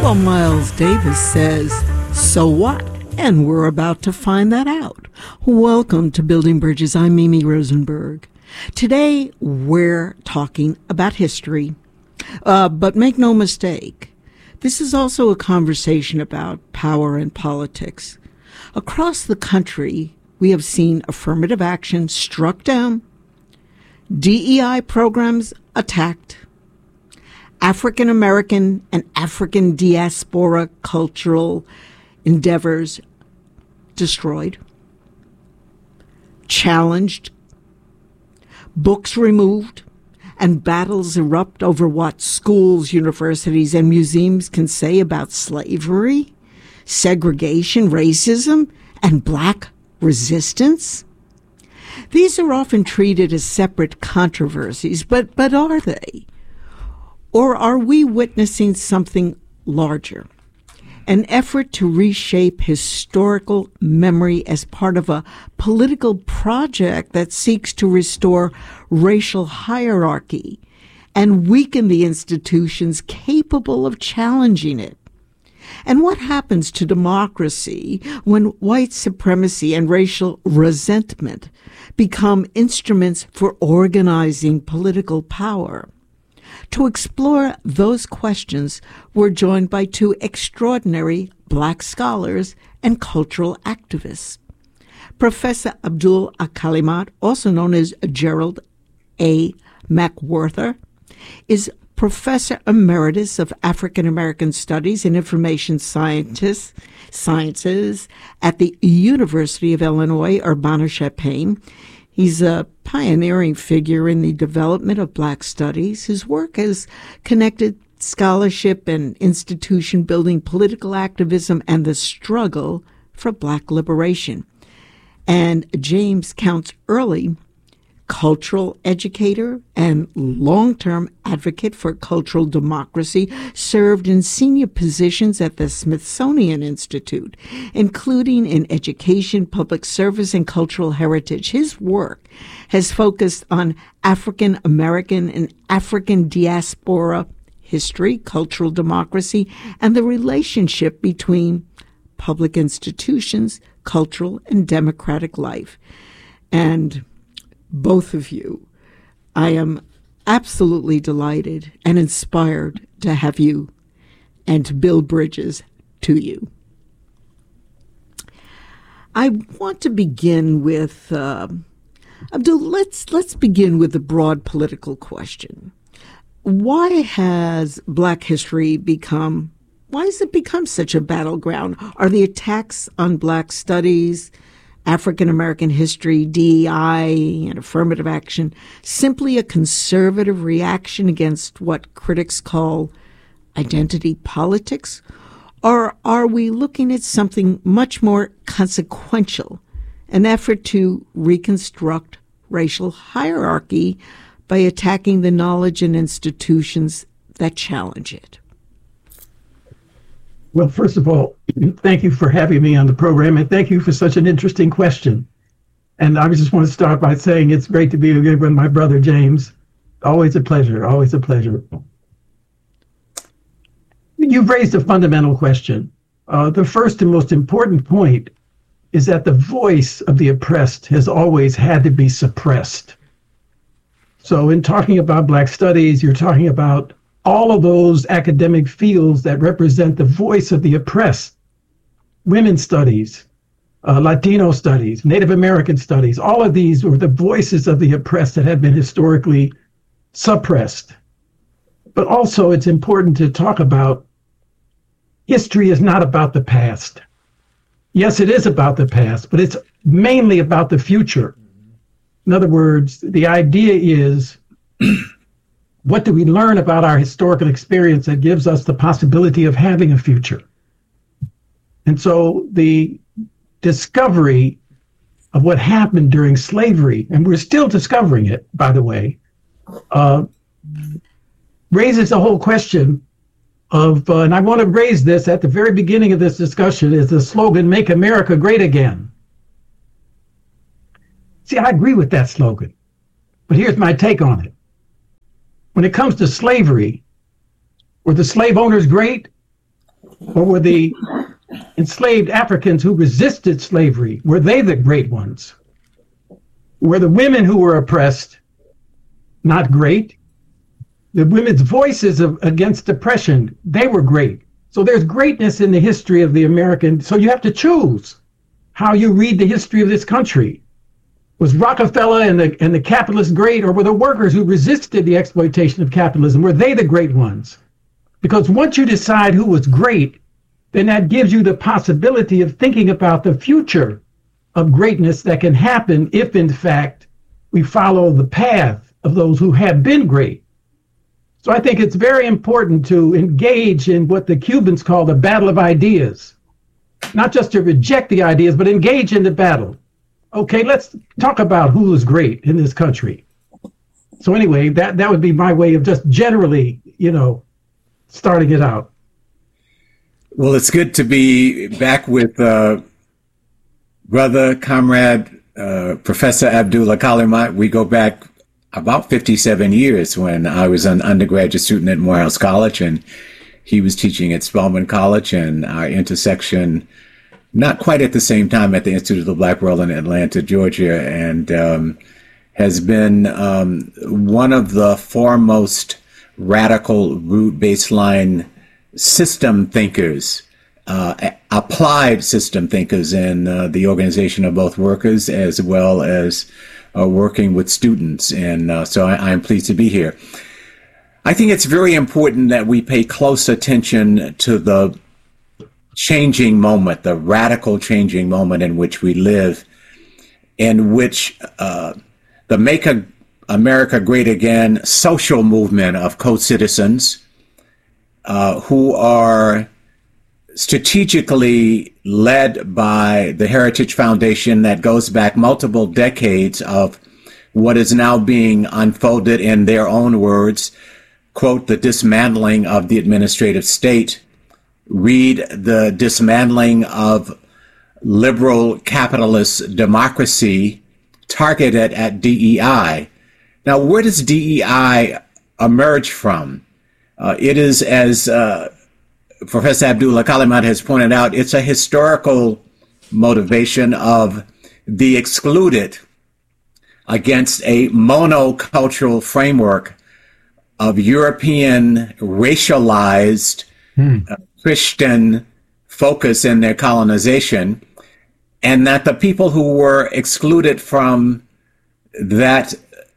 Well, Miles Davis says, so what? And we're about to find that out. Welcome to Building Bridges. I'm Mimi Rosenberg. Today, we're talking about history. But make no mistake, this is also a conversation about power and politics. Across the country, we have seen affirmative action struck down, DEI programs attacked, African American and African diaspora cultural endeavors destroyed, challenged, books removed, and battles erupt over what schools, universities, and museums can say about slavery, segregation, racism, and black resistance. These are often treated as separate controversies, but are they? Or are we witnessing something larger? An effort to reshape historical memory as part of a political project that seeks to restore racial hierarchy and weaken the institutions capable of challenging it. And what happens to democracy when white supremacy and racial resentment become instruments for organizing political power? To explore those questions, we're joined by two extraordinary Black scholars and cultural activists. Professor Abdul Al-Kalimat, also known as Gerald A. McWhorter, is Professor Emeritus of African American Studies and Information Sciences at the University of Illinois, Urbana-Champaign. He's a pioneering figure in the development of Black studies. His work has connected scholarship and institution building, political activism, and the struggle for Black liberation. And James Counts Early, cultural educator and long-term advocate for cultural democracy, served in senior positions at the Smithsonian Institute, including in education, public service, and cultural heritage. His work has focused on African American and African diaspora history, cultural democracy, and the relationship between public institutions, cultural, and democratic life. And both of you, I am absolutely delighted and inspired to have you and to build bridges to you. I want to begin with, Abdul, let's begin with the broad political question. Why has Black history become such a battleground? Are the attacks on Black studies, African American history, DEI, and affirmative action simply a conservative reaction against what critics call identity politics? Or are we looking at something much more consequential, an effort to reconstruct racial hierarchy by attacking the knowledge and institutions that challenge it? Well, first of all, thank you for having me on the program, and thank you for such an interesting question. And I just want to start by saying it's great to be here with my brother, James. Always a pleasure, always a pleasure. You've raised a fundamental question. The first and most important point is that the voice of the oppressed has always had to be suppressed. So in talking about Black studies, you're talking about all of those academic fields that represent the voice of the oppressed. Women's studies, Latino studies, Native American studies, all of these were the voices of the oppressed that have been historically suppressed. But also it's important to talk about history is not about the past. Yes, it is about the past, but it's mainly about the future. In other words, the idea is what do we learn about our historical experience that gives us the possibility of having a future? And so the discovery of what happened during slavery, and we're still discovering it, by the way, raises the whole question of, and I want to raise this at the very beginning of this discussion, is the slogan, "Make America Great Again." See, I agree with that slogan, but here's my take on it. When it comes to slavery, were the slave owners great? Or were the enslaved Africans who resisted slavery, were they the great ones? Were the women who were oppressed not great? The women's voices against oppression, they were great. So there's greatness in the history of the American. So you have to choose how you read the history of this country. Was Rockefeller and the capitalists great, or were the workers who resisted the exploitation of capitalism, were they the great ones? Because once you decide who was great, then that gives you the possibility of thinking about the future of greatness that can happen if, in fact, we follow the path of those who have been great. So I think it's very important to engage in what the Cubans call the battle of ideas. Not just to reject the ideas, but engage in the battle. Okay, let's talk about who is great in this country. So anyway, that would be my way of just generally, starting it out. Well, it's good to be back with brother, comrade, Professor Abdullah Kalimat. We go back about 57 years when I was an undergraduate student at Morehouse College, and he was teaching at Spelman College, and our intersection, not quite at the same time, at the Institute of the Black World in Atlanta, Georgia, and has been one of the foremost radical root baseline system thinkers, applied system thinkers in the organization of both workers as well as working with students. And so I'm pleased to be here. I think it's very important that we pay close attention to the changing moment, the radical changing moment in which we live, in which the Make America Great Again social movement of co-citizens who are strategically led by the Heritage Foundation that goes back multiple decades of what is now being unfolded in their own words, quote, the dismantling of the administrative state, read the dismantling of liberal capitalist democracy targeted at DEI. Now, where does DEI emerge from? It is, as Professor Abdullah Kalimat has pointed out, it's a historical motivation of the excluded against a monocultural framework of European racialized Christian focus in their colonization, and that the people who were excluded from that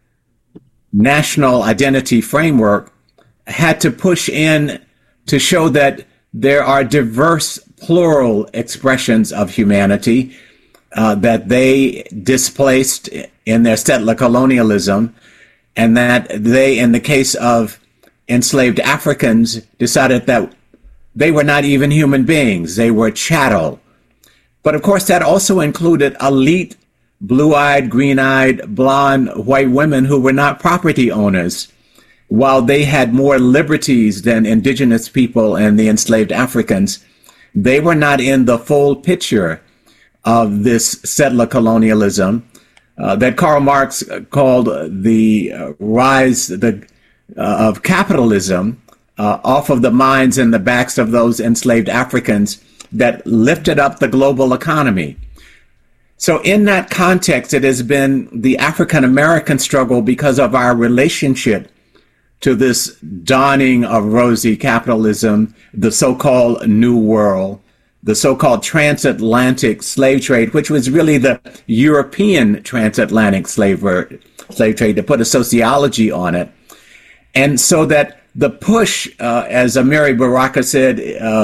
national identity framework had to push in to show that there are diverse, plural expressions of humanity that they displaced in their settler colonialism, and that they, in the case of enslaved Africans, decided that they were not even human beings, they were chattel. But of course, that also included elite, blue-eyed, green-eyed, blonde, white women who were not property owners. While they had more liberties than indigenous people and the enslaved Africans, they were not in the full picture of this settler colonialism that Karl Marx called the rise of capitalism off of the minds and the backs of those enslaved Africans that lifted up the global economy. So in that context, it has been the African-American struggle because of our relationship to this dawning of rosy capitalism, the so-called New World, the so-called transatlantic slave trade, which was really the European transatlantic slave trade, to put a sociology on it. And so that the push, as Amiri Baraka said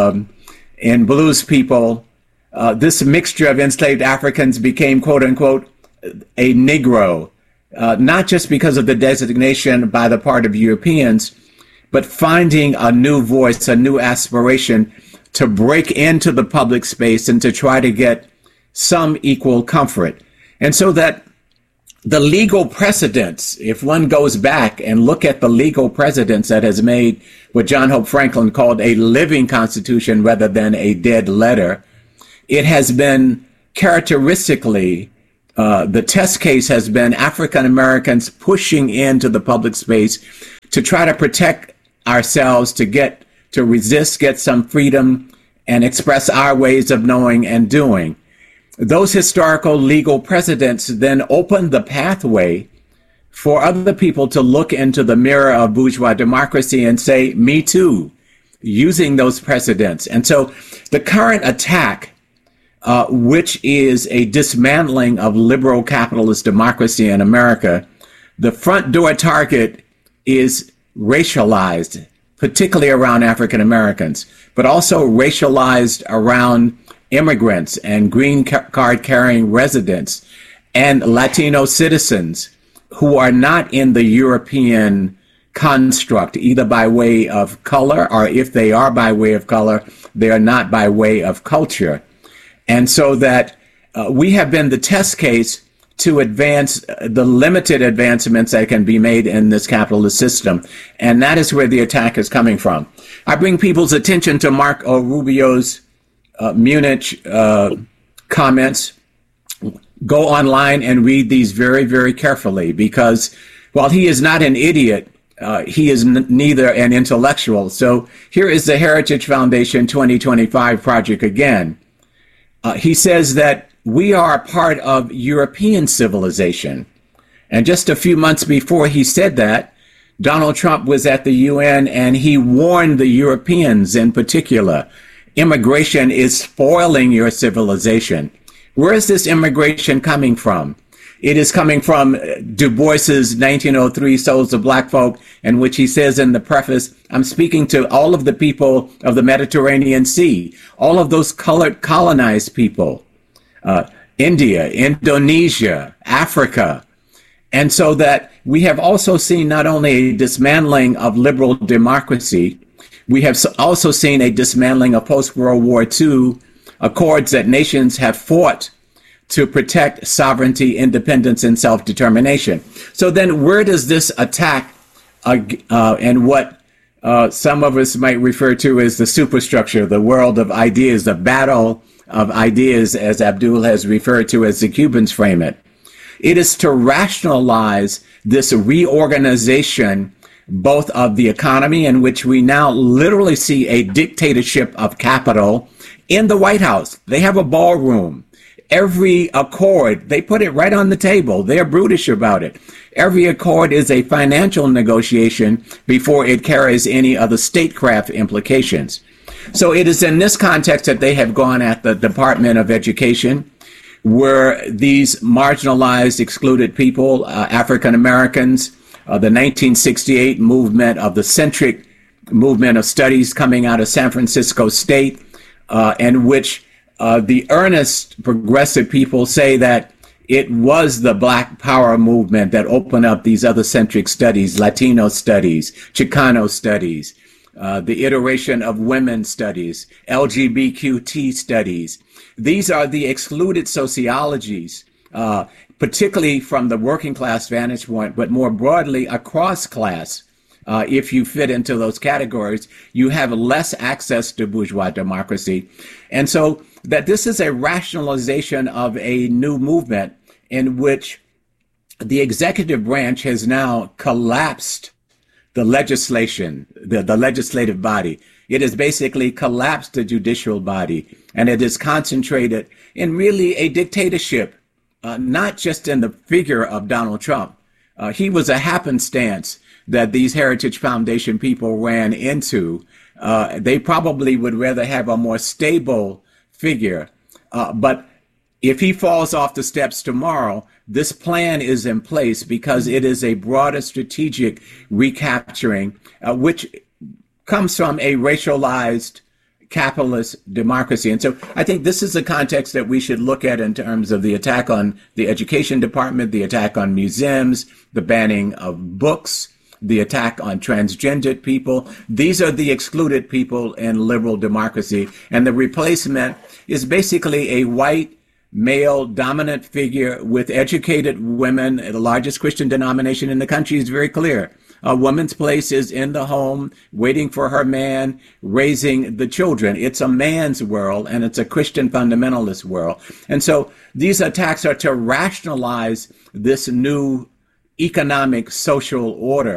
in Blues People, this mixture of enslaved Africans became, quote unquote, a Negro, not just because of the designation by the part of Europeans, but finding a new voice, a new aspiration to break into the public space and to try to get some equal comfort. And so that the legal precedents, if one goes back and look at the legal precedents that has made what John Hope Franklin called a living constitution rather than a dead letter, it has been characteristically, the test case has been African Americans pushing into the public space to try to protect ourselves, to resist, get some freedom, and express our ways of knowing and doing. Those historical legal precedents then open the pathway for other people to look into the mirror of bourgeois democracy and say, me too, using those precedents. And so the current attack, which is a dismantling of liberal capitalist democracy in America, the front door target is racialized, particularly around African Americans, but also racialized around immigrants and green card carrying residents and Latino citizens who are not in the European construct, either by way of color, or if they are by way of color, they are not by way of culture. And so that we have been the test case to advance the limited advancements that can be made in this capitalist system. And that is where the attack is coming from. I bring people's attention to Marco Rubio's Munich comments. Go online and read these very, very carefully, because while he is not an idiot, he is neither an intellectual. So here is the Heritage Foundation 2025 project again. He says that we are a part of European civilization. And just a few months before he said that, Donald Trump was at the UN and he warned the Europeans in particular, immigration is spoiling your civilization. Where is this immigration coming from? It is coming from Du Bois's 1903 Souls of Black Folk, in which he says in the preface, I'm speaking to all of the people of the Mediterranean Sea, all of those colored colonized people, India, Indonesia, Africa. And so that we have also seen not only a dismantling of liberal democracy, we have also seen a dismantling of post-World War II accords that nations have fought to protect sovereignty, independence, and self-determination. So then where does this attack and what some of us might refer to as the superstructure, the world of ideas, the battle of ideas, as Abdul has referred to as the Cubans frame it. It is to rationalize this reorganization both of the economy, in which we now literally see a dictatorship of capital in the White House. They have a ballroom. Every accord, they put it right on the table. They're brutish about it. Every accord is a financial negotiation before it carries any other statecraft implications. So it is in this context that they have gone at the Department of Education, where these marginalized, excluded people, African Americans, the 1968 movement of the centric movement of studies coming out of San Francisco State, in which the earnest progressive people say that it was the Black Power movement that opened up these other centric studies, Latino studies, Chicano studies, the iteration of women's studies, LGBTQ studies. These are the excluded sociologies, particularly from the working class vantage point, but more broadly across class. If you fit into those categories, you have less access to bourgeois democracy. And so that this is a rationalization of a new movement in which the executive branch has now collapsed the legislation, the legislative body. It has basically collapsed the judicial body, and it is concentrated in really a dictatorship, not just in the figure of Donald Trump. He was a happenstance that these Heritage Foundation people ran into. They probably would rather have a more stable figure. But if he falls off the steps tomorrow, this plan is in place because it is a broader strategic recapturing, which comes from a racialized capitalist democracy. And so I think this is the context that we should look at in terms of the attack on the education department, the attack on museums, the banning of books, the attack on transgendered people. These are the excluded people in liberal democracy. And the replacement is basically a white, male dominant figure with educated women. The largest Christian denomination in the country is very clear. A woman's place is in the home, waiting for her man, raising the children. It's a man's world, and it's a Christian fundamentalist world. And so these attacks are to rationalize this new economic social order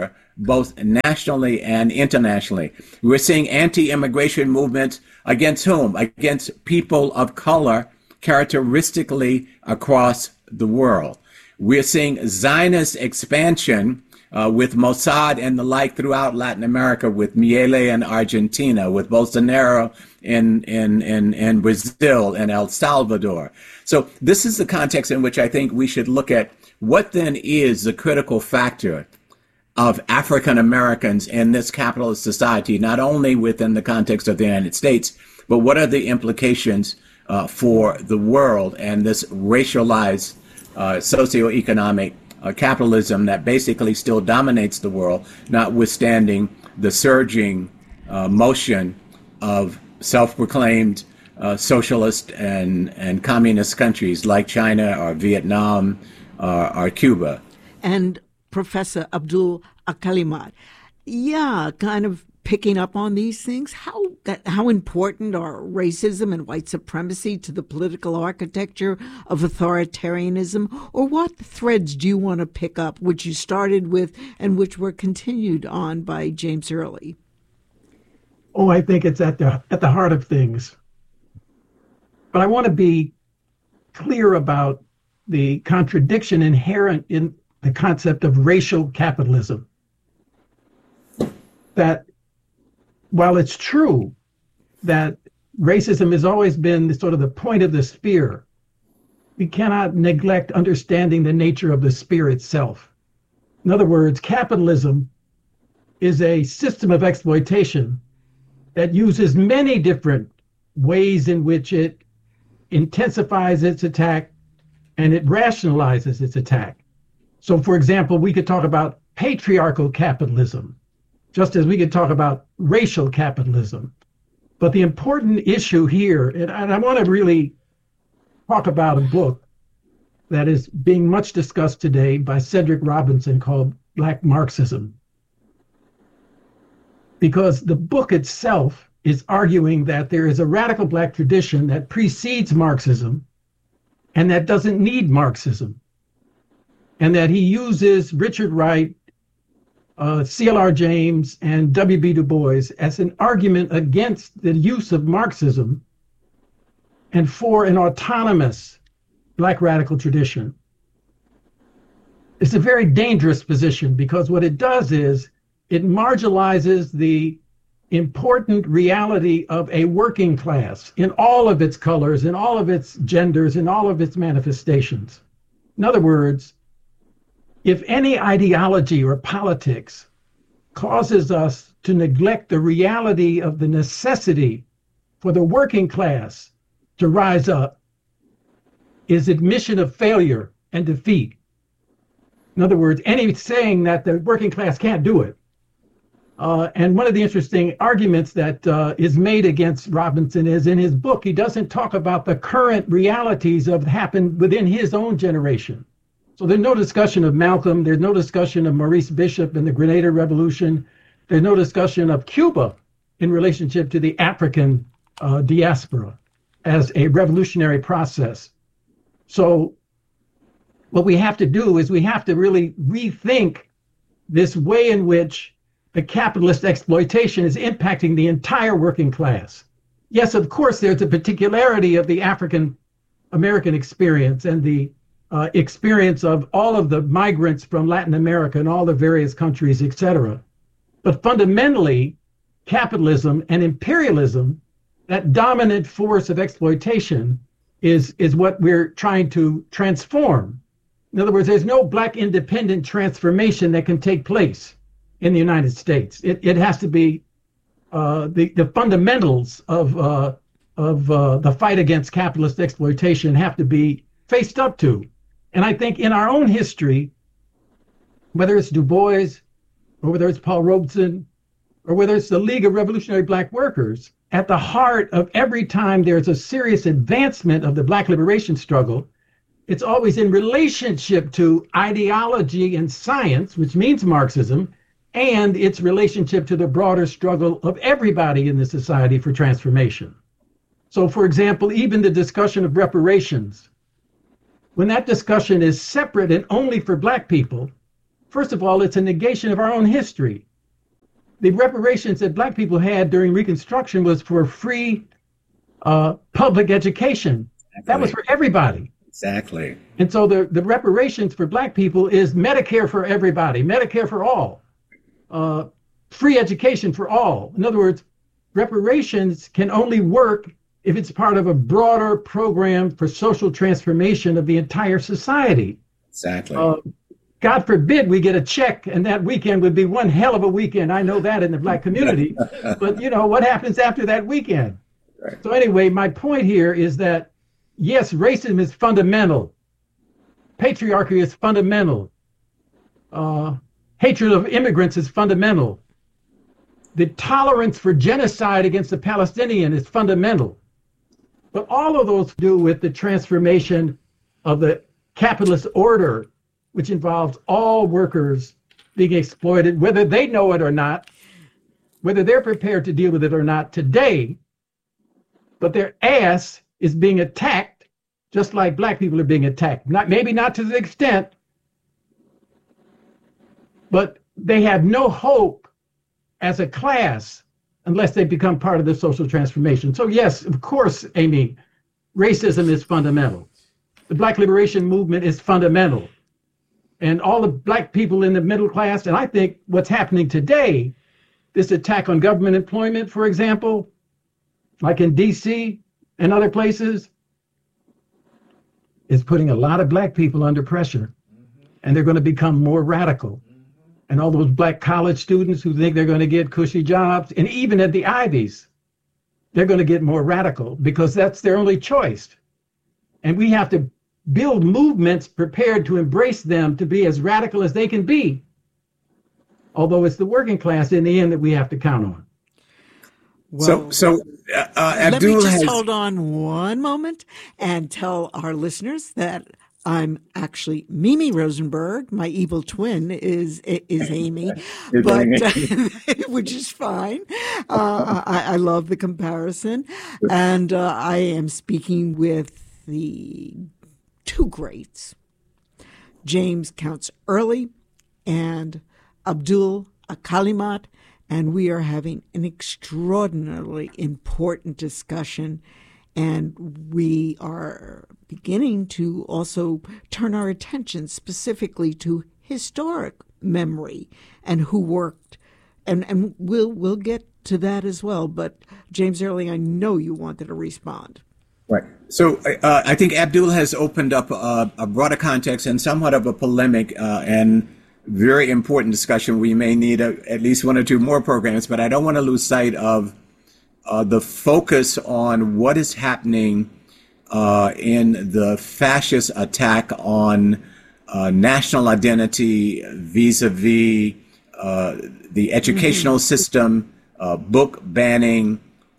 both nationally and internationally. We're seeing anti-immigration movements against whom? Against people of color, characteristically across the world. We're seeing Zionist expansion with Mossad and the like throughout Latin America, with Milei in Argentina, with Bolsonaro in Brazil and El Salvador. So this is the context in which I think we should look at what then is the critical factor of African Americans in this capitalist society, not only within the context of the United States, but what are the implications for the world and this racialized socioeconomic capitalism that basically still dominates the world, notwithstanding the surging motion of self-proclaimed socialist and communist countries like China or Vietnam or Cuba. And Professor Abdul Al-Kalimat, kind of picking up on these things, how important are racism and white supremacy to the political architecture of authoritarianism? Or what threads do you want to pick up, which you started with and which were continued on by James Early? Oh, I think it's at the heart of things. But I want to be clear about the contradiction inherent in the concept of racial capitalism. That while it's true that racism has always been sort of the point of the spear, we cannot neglect understanding the nature of the spear itself. In other words, capitalism is a system of exploitation that uses many different ways in which it intensifies its attack and it rationalizes its attack. So, for example, we could talk about patriarchal capitalism, just as we could talk about racial capitalism. But the important issue here, and I want to really talk about a book that is being much discussed today by Cedric Robinson called Black Marxism. Because the book itself is arguing that there is a radical Black tradition that precedes Marxism and that doesn't need Marxism. And that he uses Richard Wright, C.L.R. James, and W.B. Du Bois as an argument against the use of Marxism and for an autonomous Black radical tradition. It's a very dangerous position because what it does is it marginalizes the important reality of a working class in all of its colors, in all of its genders, in all of its manifestations. In other words, if any ideology or politics causes us to neglect the reality of the necessity for the working class to rise up, is admission of failure and defeat. In other words, any saying that the working class can't do it. And one of the interesting arguments that is made against Robinson is in his book, he doesn't talk about the current realities of happened within his own generation. So there's no discussion of Malcolm. There's no discussion of Maurice Bishop and the Grenada Revolution. There's no discussion of Cuba in relationship to the African diaspora as a revolutionary process. So what we have to do is we have to really rethink this way in which the capitalist exploitation is impacting the entire working class. Yes, of course, there's a particularity of the African American experience and the experience of all of the migrants from Latin America and all the various countries, etc. But fundamentally, capitalism and imperialism, that dominant force of exploitation, is what we're trying to transform. In other words, there's no Black independent transformation that can take place in the United States. It has to be the fundamentals of the fight against capitalist exploitation have to be faced up to. And I think in our own history, whether it's Du Bois, or whether it's Paul Robeson, or whether it's the League of Revolutionary Black Workers, at the heart of every time there's a serious advancement of the Black liberation struggle, it's always in relationship to ideology and science, which means Marxism, and its relationship to the broader struggle of everybody in the society for transformation. So, for example, even the discussion of reparations, when that discussion is separate and only for Black people, first of all, it's a negation of our own history. The reparations that black people had during Reconstruction was for free public education. Exactly. That was for everybody. Exactly. And so the reparations for black people is Medicare for everybody, Medicare for all, free education for all. In other words, reparations can only work if it's part of a broader program for social transformation of the entire society. Exactly. God forbid we get a check and that weekend would be one hell of a weekend. I know that in the black community. But, what happens after that weekend? Right. So anyway, my point here is that, yes, racism is fundamental. Patriarchy is fundamental. Hatred of immigrants is fundamental. The tolerance for genocide against the Palestinian is fundamental. But all of those do with the transformation of the capitalist order, which involves all workers being exploited, whether they know it or not, whether they're prepared to deal with it or not today. But their ass is being attacked just like black people are being attacked. Maybe not to the extent, but they have no hope as a class unless they become part of the social transformation. So yes, of course, Amy, racism is fundamental. The Black Liberation Movement is fundamental. And all the black people in the middle class, and I think what's happening today, this attack on government employment, for example, like in DC and other places, is putting a lot of black people under pressure. And they're going to become more radical. And all those black college students who think they're going to get cushy jobs, and even at the Ivies, they're going to get more radical because that's their only choice. And we have to build movements prepared to embrace them to be as radical as they can be. Although it's the working class in the end that we have to count on. Well, Abdul let me just hold on one moment and tell our listeners that I'm actually Mimi Rosenberg. My evil twin is Amy, but which is fine. I love the comparison, and I am speaking with the two greats, James Counts Early and Abdul Kalimat, and we are having an extraordinarily important discussion. And we are beginning to also turn our attention specifically to historic memory and who worked. And we'll get to that as well. But James Early, I know you wanted to respond. Right. So I think Abdul has opened up a broader context and somewhat of a polemic and very important discussion. We may need at least one or two more programs, but I don't want to lose sight of the focus on what is happening in the fascist attack on national identity vis-a-vis the educational system, book banning,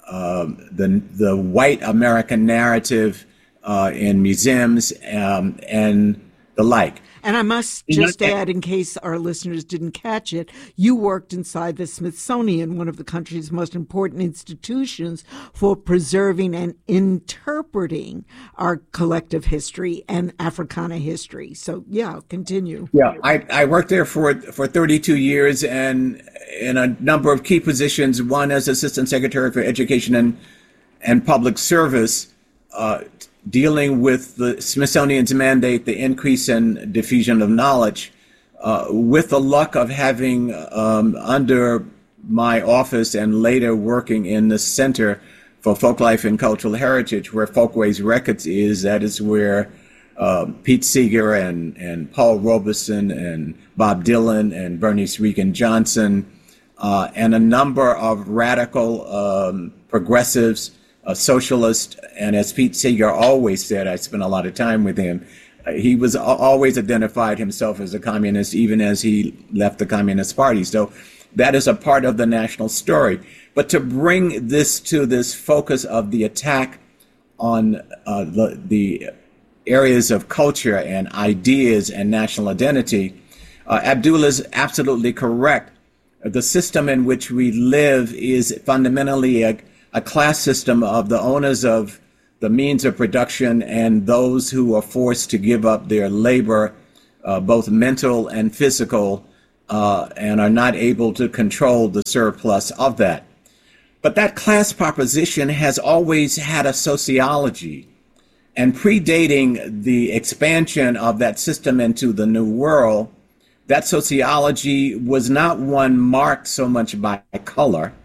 the white American narrative in museums and the like. And I must just add, in case our listeners didn't catch it, you worked inside the Smithsonian, one of the country's most important institutions for preserving and interpreting our collective history and Africana history. So, yeah, continue. Yeah, I worked there for 32 years and in a number of key positions, one as Assistant Secretary for Education and Public Service, dealing with the Smithsonian's mandate, the increase in diffusion of knowledge, with the luck of having under my office and later working in the Center for Folklife and Cultural Heritage, where Folkways Records is. That is where Pete Seeger and Paul Robeson and Bob Dylan and Bernice Regan Johnson and a number of radical progressives, socialist, and as Pete Seeger always said, I spent a lot of time with him, he was always identified himself as a communist, even as he left the Communist Party. So that is a part of the national story. But to bring this to this focus of the attack on the areas of culture and ideas and national identity, Abdul is absolutely correct. The system in which we live is fundamentally a class system of the owners of the means of production and those who are forced to give up their labor both mental and physical, and are not able to control the surplus of that. But that class proposition has always had a sociology, and predating the expansion of that system into the New World, that sociology was not one marked so much by color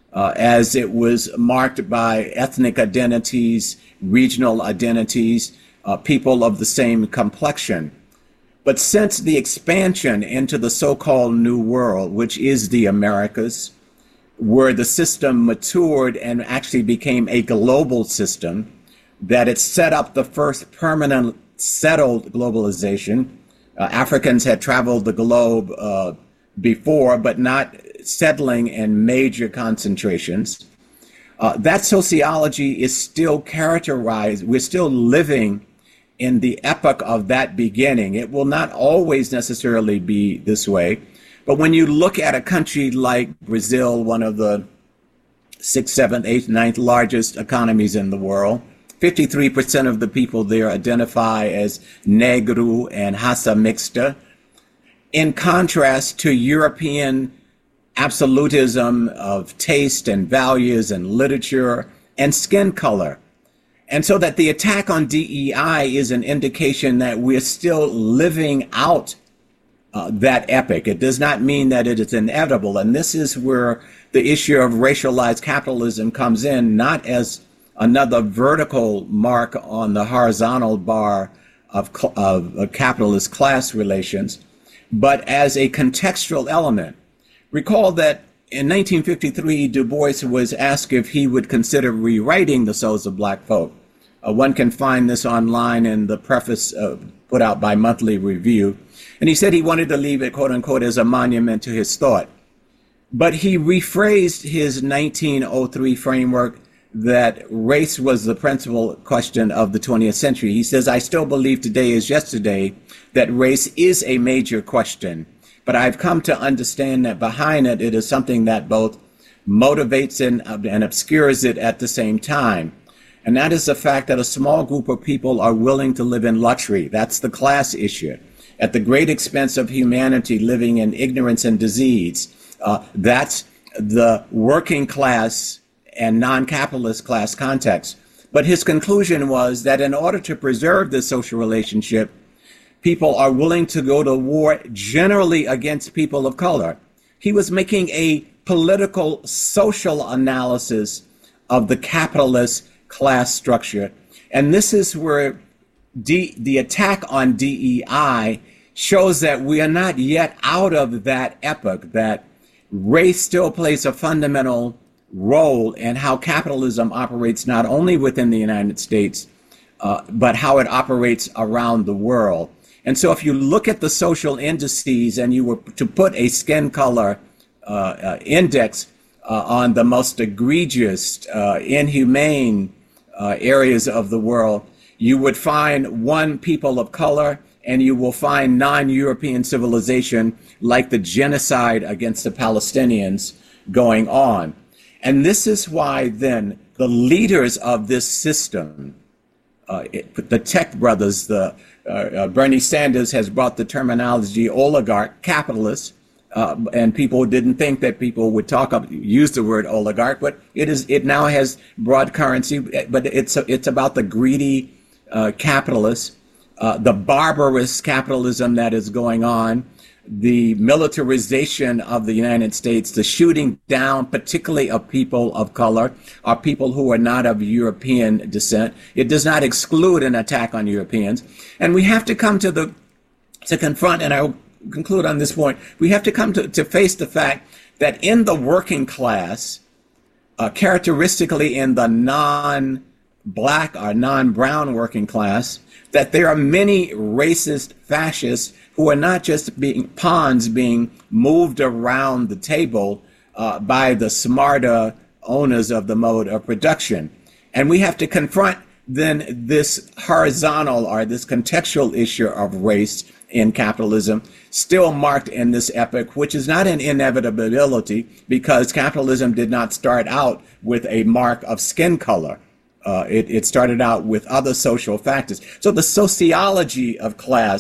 as it was marked by ethnic identities, regional identities, people of the same complexion. But since the expansion into the so-called New World, which is the Americas, where the system matured and actually became a global system, that it set up the first permanent settled globalization. Africans had traveled the globe before, but not settling in major concentrations. That sociology is still characterized, we're still living in the epoch of that beginning. It will not always necessarily be this way. But when you look at a country like Brazil, one of the 6th, 7th, 8th, 9th largest economies in the world, 53% of the people there identify as Negro and Raça Mixta, in contrast to European absolutism of taste and values and literature and skin color. And so that the attack on DEI is an indication that we're still living out that epic. It does not mean that it is inevitable. And this is where the issue of racialized capitalism comes in, not as another vertical mark on the horizontal bar of capitalist class relations, but as a contextual element. Recall that in 1953, Du Bois was asked if he would consider rewriting the Souls of Black Folk. One can find this online in the preface put out by Monthly Review. And he said he wanted to leave it, quote unquote, as a monument to his thought. But he rephrased his 1903 framework that race was the principal question of the 20th century. He says, I still believe today as yesterday that race is a major question. But I've come to understand that behind it, it is something that both motivates and obscures it at the same time. And that is the fact that a small group of people are willing to live in luxury. That's the class issue. At the great expense of humanity living in ignorance and disease. That's the working class and non-capitalist class context. But his conclusion was that in order to preserve this social relationship, people are willing to go to war generally against people of color. He was making a political, social analysis of the capitalist class structure. And this is where the attack on DEI shows that we are not yet out of that epoch, that race still plays a fundamental role in how capitalism operates not only within the United States, but how it operates around the world. And so if you look at the social indices and you were to put a skin color index on the most egregious, inhumane areas of the world, you would find one people of color, and you will find non-European civilization like the genocide against the Palestinians going on. And this is why then the leaders of this system, the tech brothers, Bernie Sanders has brought the terminology oligarch, capitalist, and people didn't think that people would use the word oligarch, but it now has broad currency, but it's about the greedy capitalists, the barbarous capitalism that is going on, the militarization of the United States, the shooting down, particularly of people of color, or people who are not of European descent. It does not exclude an attack on Europeans. And we have to come to confront, and I'll conclude on this point, we have to come to face the fact that in the working class, characteristically in the non-black or non-brown working class, that there are many racist fascists who are not just being pawns being moved around the table by the smarter owners of the mode of production. And we have to confront then this horizontal or this contextual issue of race in capitalism, still marked in this epoch, which is not an inevitability because capitalism did not start out with a mark of skin color. It started out with other social factors. So the sociology of class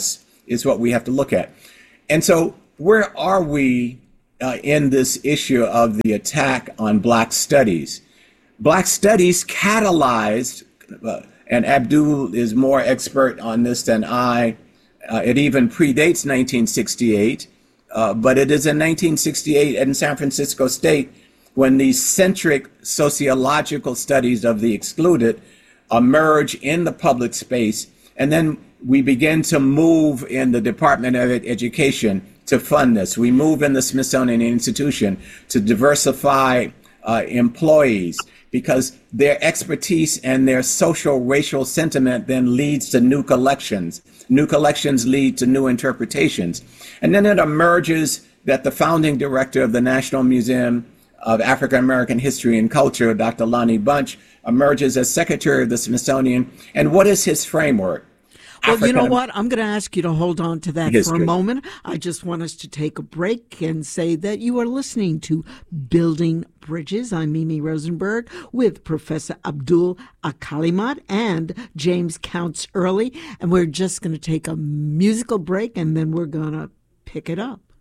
is what we have to look at. And so where are we in this issue of the attack on Black studies? Black studies catalyzed, and Abdul is more expert on this than I. It even predates 1968, but it is in 1968 in San Francisco State when these centric sociological studies of the excluded emerge in the public space. And then we begin to move in the Department of Education to fund this. We move in the Smithsonian Institution to diversify employees, because their expertise and their social racial sentiment then leads to new collections. New collections lead to new interpretations. And then it emerges that the founding director of the National Museum of African American History and Culture, Dr. Lonnie Bunch, emerges as secretary of the Smithsonian. And what is his framework? Well, you know what? I'm going to ask you to hold on to that for a moment. I just want us to take a break and say that you are listening to Building Bridges. I'm Mimi Rosenberg with Professor Abdul Al-Kalimat and James Counts Early. And we're just going to take a musical break, and then we're going to pick it up.